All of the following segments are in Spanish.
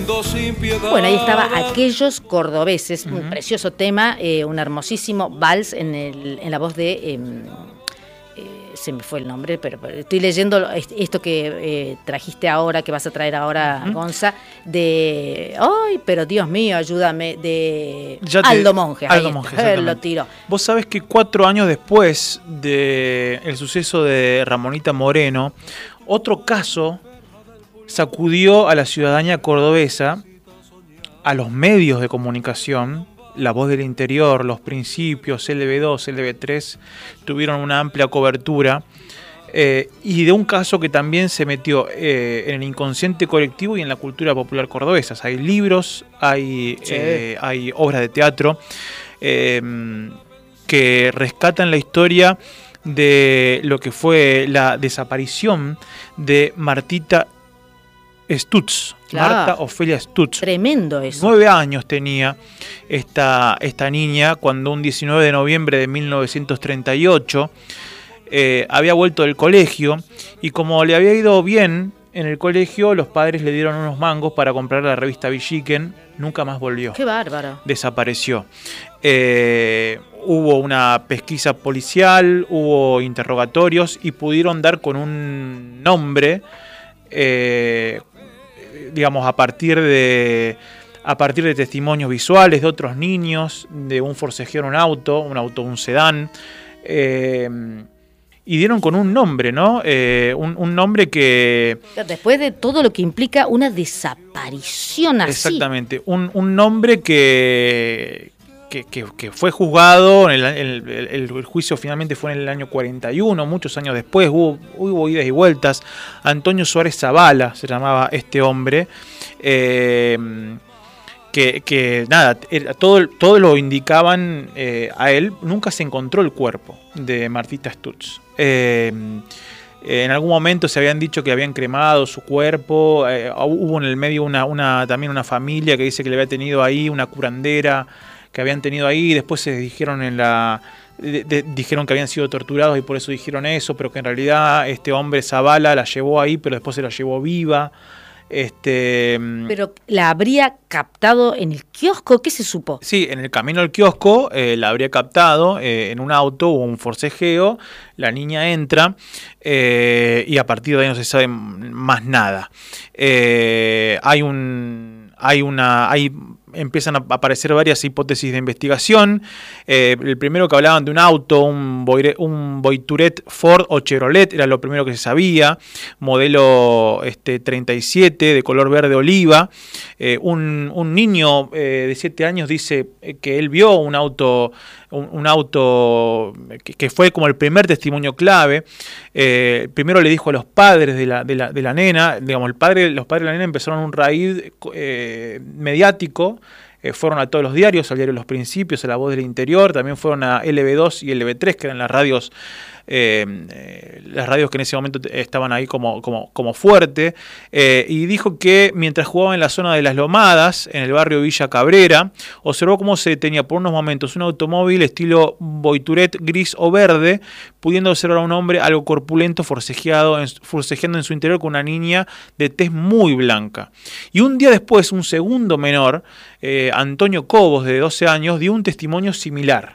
Bueno, ahí estaba Aquellos Cordobeses, un precioso tema, un hermosísimo vals en la voz de... se me fue el nombre, pero estoy leyendo esto que trajiste ahora, que vas a traer ahora, Gonza, de... ¡Ay, pero Dios mío, ayúdame! De Aldo Monge. Aldo Monge, lo tiró. Vos sabés que 4 años después del suceso de Ramonita Moreno, otro caso sacudió a la ciudadanía cordobesa, a los medios de comunicación. La Voz del Interior, Los Principios, LB2, LB3 tuvieron una amplia cobertura, y de un caso que también se metió en el inconsciente colectivo y en la cultura popular cordobesa. Hay libros, hay obras de teatro que rescatan la historia de lo que fue la desaparición de Martita Stutz, claro. Marta Ofelia Stutz. Tremendo eso. 9 años tenía esta niña cuando un 19 de noviembre de 1938 había vuelto del colegio, y como le había ido bien en el colegio, los padres le dieron unos mangos para comprar la revista Villiquen. Nunca más volvió. ¡Qué bárbaro! Desapareció. Hubo una pesquisa policial, hubo interrogatorios y pudieron dar con un nombre, digamos, a partir de testimonios visuales de otros niños, de un forcejeo en un sedán, y dieron con un nombre, ¿no? Un nombre que... Después de todo lo que implica una desaparición así. Exactamente, un nombre que fue juzgado, el juicio finalmente fue en el año 41, muchos años después, hubo idas y vueltas. Antonio Suárez Zavala se llamaba este hombre, que nada, todo lo indicaban a él. Nunca se encontró el cuerpo de Martita Stutz. En algún momento se habían dicho que habían cremado su cuerpo. Hubo en el medio también una familia que dice que le había tenido ahí, una curandera que habían tenido ahí. Después se dijeron dijeron que habían sido torturados y por eso dijeron eso, pero que en realidad este hombre Zavala la llevó ahí, pero después se la llevó viva. Pero la habría captado en el kiosco, ¿qué se supo? Sí, en el camino al kiosco la habría captado en un auto, hubo un forcejeo, la niña entra y a partir de ahí no se sabe más nada. Empiezan a aparecer varias hipótesis de investigación. El primero, que hablaban de un auto, un Voituret Ford o Chevrolet, era lo primero que se sabía, modelo 37, de color verde oliva. Un niño de 7 años dice que él vio un auto que fue como el primer testimonio clave. Primero le dijo a los padres de la nena, digamos, los padres de la nena empezaron un raid mediático. Fueron a todos los diarios, al diario Los Principios, a La Voz del Interior, también fueron a LB2 y LB3, que eran las radios que en ese momento estaban ahí como fuerte, y dijo que mientras jugaba en la zona de Las Lomadas, en el barrio Villa Cabrera, observó cómo se detenía por unos momentos un automóvil estilo Voituret gris o verde, pudiendo observar a un hombre algo corpulento forcejeando en su interior con una niña de tez muy blanca. Y un día después, un segundo menor, Antonio Cobos, de 12 años, dio un testimonio similar.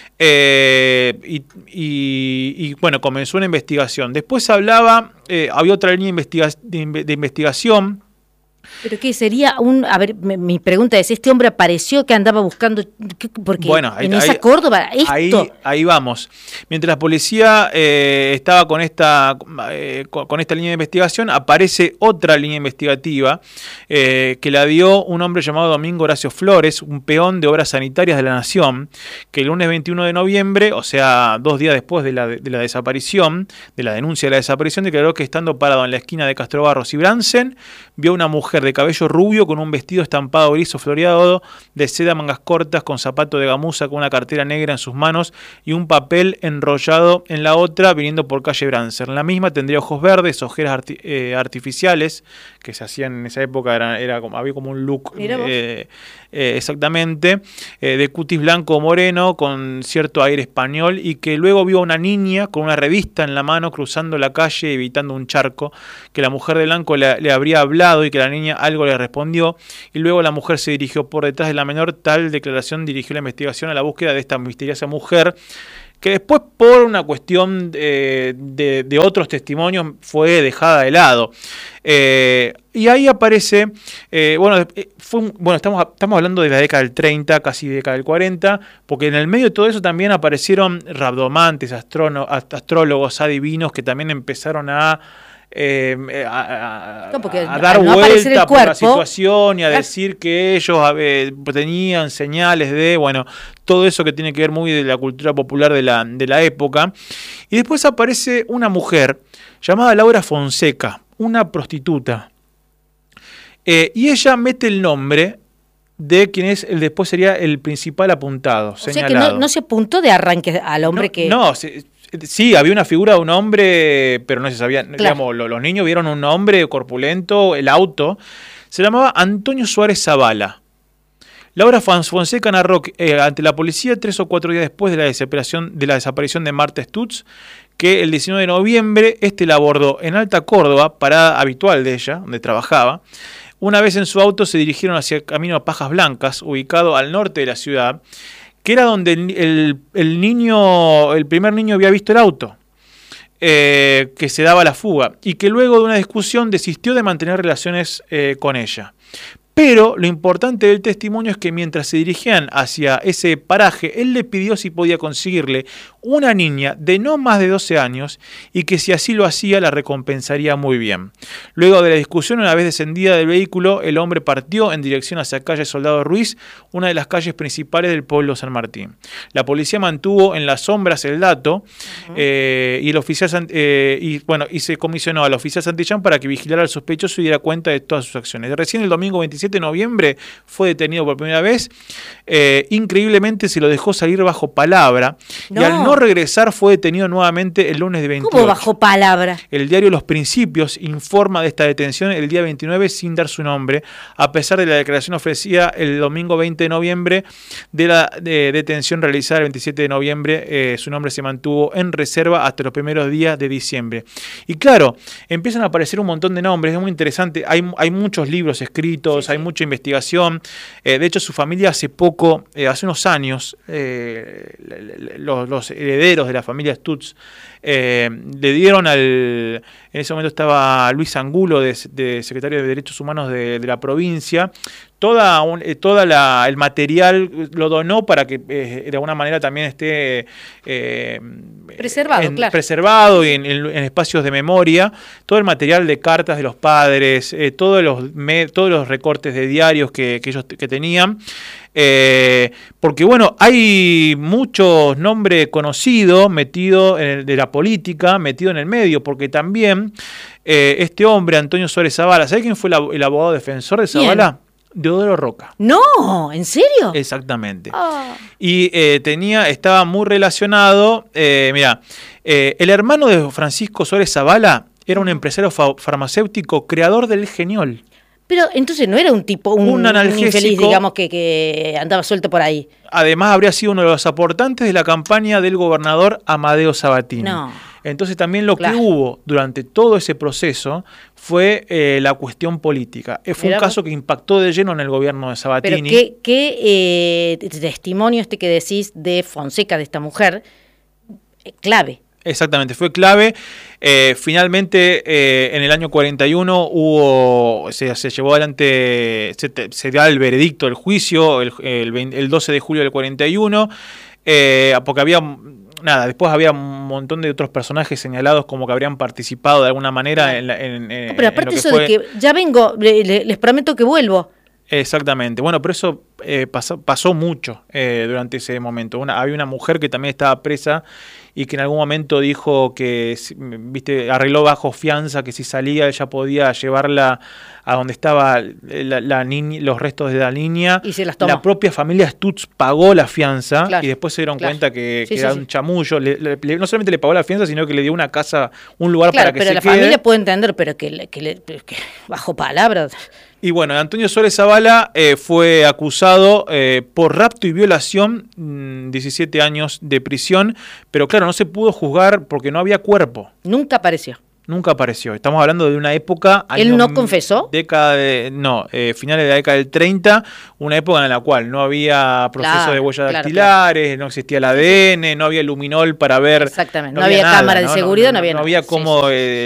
Y bueno, comenzó una investigación. Después había otra línea de investigación. ¿Pero qué sería a ver, mi pregunta es, ¿este hombre apareció que andaba buscando? Porque bueno, esa Córdoba, esto... Ahí vamos. Mientras la policía estaba con esta línea de investigación, aparece otra línea investigativa que la dio un hombre llamado Domingo Horacio Flores, un peón de Obras Sanitarias de la Nación, que el lunes 21 de noviembre, o sea, 2 días después de la desaparición, de la denuncia de la desaparición, declaró que estando parado en la esquina de Castrobarros y Bransen, vio una mujer de cabello rubio con un vestido estampado gris o floreado de seda, mangas cortas, con zapato de gamuza, con una cartera negra en sus manos y un papel enrollado en la otra, viniendo por calle Bransen. La misma tendría ojos verdes, ojeras artificiales que se hacían en esa época, había como un look exactamente, de cutis blanco o moreno con cierto aire español, y que luego vio a una niña con una revista en la mano cruzando la calle evitando un charco, que la mujer de blanco le habría hablado y que la niña algo le respondió y luego la mujer se dirigió por detrás de la menor. Tal declaración dirigió la investigación a la búsqueda de esta misteriosa mujer, que después por una cuestión de otros testimonios fue dejada de lado. Y ahí aparece, estamos hablando de la década del 30, casi década del 40, porque en el medio de todo eso también aparecieron rabdomantes, astrólogos, adivinos, que también empezaron a dar vuelta por la situación y a decir que ellos tenían señales de, todo eso que tiene que ver muy de la cultura popular de la época. Y después aparece una mujer llamada Laura Fonseca, una prostituta. Y ella mete el nombre de quien después sería el principal apuntado, señalado. O sea que no se apuntó de arranque al hombre que... No, sí, había una figura de un hombre, pero no se sabía. Claro. Digamos, los niños vieron un hombre corpulento, el auto. Se llamaba Antonio Suárez Zavala. Laura Fonseca narró ante la policía 3 o 4 días después de la desaparición de Marta Stutz, que el 19 de noviembre la abordó en Alta Córdoba, parada habitual de ella, donde trabajaba. Una vez en su auto se dirigieron hacia el camino a Pajas Blancas, ubicado al norte de la ciudad, que era donde el primer niño había visto el auto, que se daba la fuga, y que luego de una discusión desistió de mantener relaciones con ella. Pero lo importante del testimonio es que mientras se dirigían hacia ese paraje, él le pidió si podía conseguirle una niña de no más de 12 años y que si así lo hacía la recompensaría muy bien. Luego de la discusión, una vez descendida del vehículo, el hombre partió en dirección hacia calle Soldado Ruiz, una de las calles principales del pueblo San Martín. La policía mantuvo en las sombras el dato y el oficial y se comisionó al oficial Santillán para que vigilara al sospechoso y diera cuenta de todas sus acciones. Recién el domingo 27 de noviembre fue detenido por primera vez. Increíblemente se lo dejó salir bajo palabra y al no regresar fue detenido nuevamente el lunes de 28. ¿Cómo bajo palabra? El diario Los Principios informa de esta detención el día 29 sin dar su nombre, a pesar de la declaración ofrecida el domingo 20 de noviembre de la detención realizada el 27 de noviembre. Su nombre se mantuvo en reserva hasta los primeros días de diciembre. Y claro, empiezan a aparecer un montón de nombres, es muy interesante, hay muchos libros escritos, hay mucha investigación. De hecho, su familia hace poco, hace unos años, los herederos de la familia Stutz le dieron en ese momento estaba Luis Angulo, de secretario de Derechos Humanos de la provincia, el material lo donó para que de alguna manera también esté preservado y en espacios de memoria, todo el material de cartas de los padres, todos los recortes de diarios que ellos tenían, porque hay muchos nombres conocidos metidos de la política, metido en el medio, porque también este hombre, Antonio Suárez Zavala, ¿sabe quién fue el abogado defensor de Zavala? ¿Quién? Deodoro Roca. No, ¿en serio? Exactamente. Y estaba muy relacionado, el hermano de Francisco Suárez Zavala era un empresario farmacéutico, creador del Geniol. Pero entonces no era un tipo, un infeliz, digamos, que andaba suelto por ahí. Además habría sido uno de los aportantes de la campaña del gobernador Amadeo Sabatini. No. Entonces también lo que hubo durante todo ese proceso fue la cuestión política. Fue un caso que impactó de lleno en el gobierno de Sabatini. Pero qué testimonio que decís de Fonseca, de esta mujer, clave. Exactamente, fue clave. Finalmente, en el año 41 se llevó adelante, se da el veredicto, el juicio, el 12 de julio del 41, porque después había un montón de otros personajes señalados como que habrían participado de alguna manera pero aparte eso de que ya vengo, les prometo que vuelvo. Exactamente. Bueno, pero eso pasó mucho durante ese momento. Había una mujer que también estaba presa y que en algún momento dijo que, arregló bajo fianza que si salía ella podía llevarla a donde estaba la niña, los restos de la niña. Y se las tomó. La propia familia Stutz pagó la fianza y después se dieron cuenta que era un chamullo. No solamente le pagó la fianza, sino que le dio una casa, un lugar para que se quede. Pero la familia puede entender, pero que bajo palabras. Y bueno, Antonio Suárez Zavala fue acusado por rapto y violación, 17 años de prisión, pero claro, no se pudo juzgar porque no había cuerpo. Nunca apareció. Nunca apareció. Estamos hablando de una época... ¿Él no confesó? Finales de la década del 30, una época en la cual no había proceso de huellas dactilares, no existía el ADN, no había luminol para ver... Exactamente, no había nada, cámara de seguridad, no había nada. No había cómo...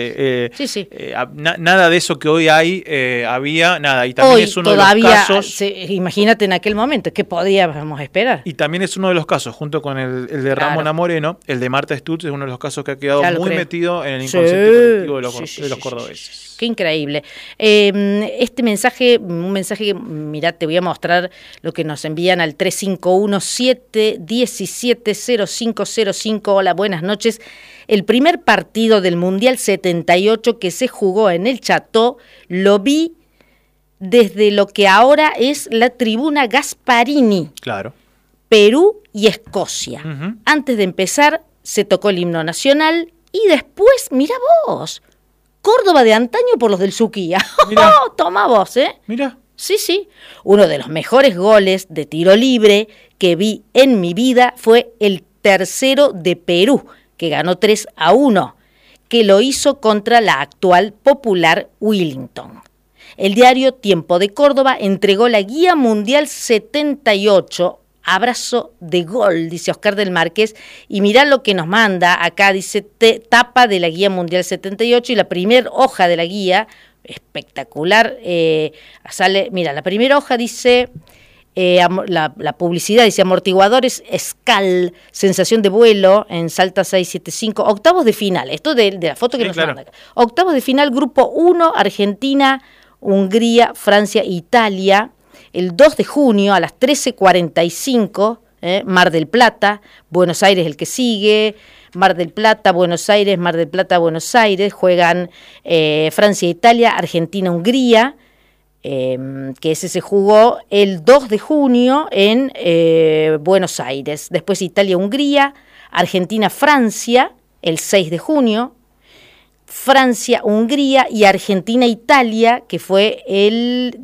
nada de eso que hoy hay, había nada. Y también hoy es uno todavía, de los casos... imagínate en aquel momento, ¿qué podíamos esperar? Y también es uno de los casos, junto con el de Ramona Moreno, el de Marta Stutz, es uno de los casos que ha quedado muy metido en el inconsciente colectivo de los cordobeses. Qué increíble. Este mensaje, un mensaje que, mirá, te voy a mostrar lo que nos envían al 351-717-0505. Hola, buenas noches. El primer partido del Mundial 78 que se jugó en el Chateau lo vi desde lo que ahora es la tribuna Gasparini. Claro. Perú y Escocia. Uh-huh. Antes de empezar se tocó el himno nacional y después, mira vos, Córdoba de antaño por los del Suquía. Toma vos, ¿eh? Mira. Sí. Uno de los mejores goles de tiro libre que vi en mi vida fue el tercero de Perú, que ganó 3-1, que lo hizo contra la actual Popular Wellington. El diario Tiempo de Córdoba entregó la Guía Mundial 78. Abrazo de gol, dice Oscar del Márquez, y mirá lo que nos manda acá, dice tapa de la Guía Mundial 78 y la primera hoja de la guía, espectacular, sale, mira, la primera hoja dice, la publicidad dice amortiguadores Scal, sensación de vuelo en Salta 675, octavos de final, esto de la foto que nos manda acá, octavos de final, grupo 1, Argentina, Hungría, Francia, Italia. El 2 de junio a las 13:45, Mar del Plata, Buenos Aires el que sigue, Mar del Plata, Buenos Aires, Mar del Plata, Buenos Aires, juegan Francia, Italia, Argentina, Hungría, que ese se jugó el 2 de junio en Buenos Aires, después Italia, Hungría, Argentina, Francia, el 6 de junio, Francia, Hungría y Argentina, Italia, que fue el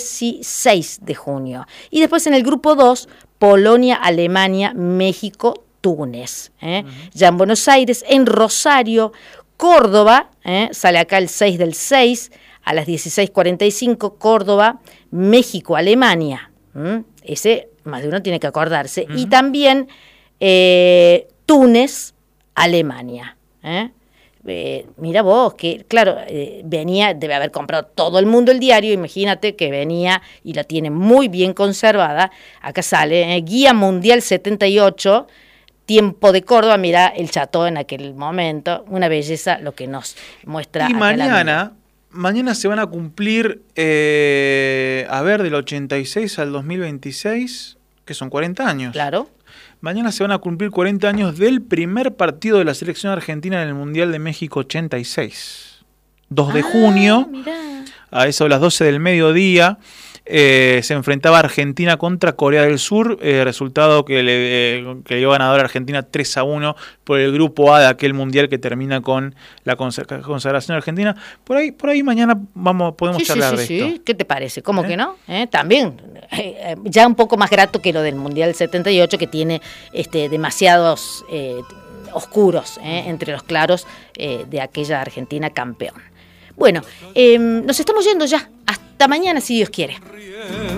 16 de junio. Y después en el grupo 2, Polonia, Alemania, México, Túnez. Ya en Buenos Aires, en Rosario, Córdoba, sale acá el 6 del 6, a las 16:45, Córdoba, México, Alemania. Ese más de uno tiene que acordarse. Y también Túnez, Alemania. Mira vos, que claro, venía, debe haber comprado todo el mundo el diario, imagínate que venía y la tiene muy bien conservada, acá sale, Guía Mundial 78, Tiempo de Córdoba, mira el Chateau en aquel momento, una belleza lo que nos muestra. Y mañana se van a cumplir, del 86 al 2026, que son 40 años. Claro. Mañana se van a cumplir 40 años del primer partido de la selección argentina en el Mundial de México 86. 2 de junio, mirá. A eso de las 12 del mediodía, se enfrentaba Argentina contra Corea del Sur, resultado que le dio ganador a Argentina 3-1 por el grupo A de aquel Mundial que termina con la consagración argentina. Por ahí mañana podemos charlar de esto. Sí. ¿Qué te parece? ¿Cómo que no? También, ya un poco más grato que lo del Mundial 78, que tiene demasiados oscuros entre los claros de aquella Argentina campeón. Bueno, nos estamos yendo ya. Hasta mañana, si Dios quiere.